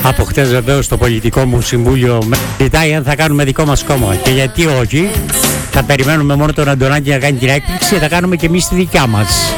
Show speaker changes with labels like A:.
A: Από χτες βεβαίως το πολιτικό μου συμβούλιο με ζητάει αν θα κάνουμε δικό μας κόμμα. Και γιατί όχι, θα περιμένουμε μόνο τον Αντωνάκη να κάνει την έκπληξη και θα κάνουμε και εμείς τη δικιά μας.